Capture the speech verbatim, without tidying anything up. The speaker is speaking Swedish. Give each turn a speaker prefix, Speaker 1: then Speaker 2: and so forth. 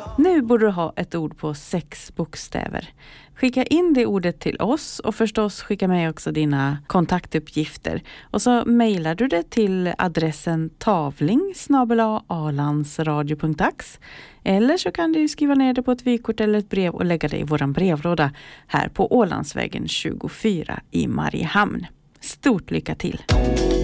Speaker 1: Nu borde du ha ett ord på sex bokstäver. Skicka in det ordet till oss och förstås skicka med också dina kontaktuppgifter. Och så mejlar du det till adressen tavling snabel-a alandsradio punkt ax. Eller så kan du skriva ner det på ett vykort eller ett brev och lägga det i våran brevlåda här på Ålandsvägen tjugofyra i Mariehamn. Stort lycka till!